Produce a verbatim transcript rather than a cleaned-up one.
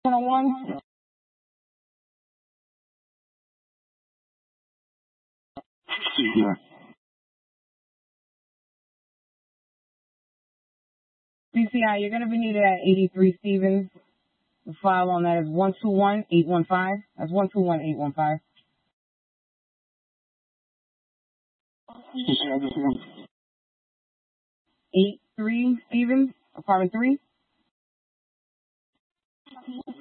one. C C I, you're going to be needed at eighty-three Stevens. The file on that is one two one eight one five. That's one two one eight one five. eight three Stevens, apartment three.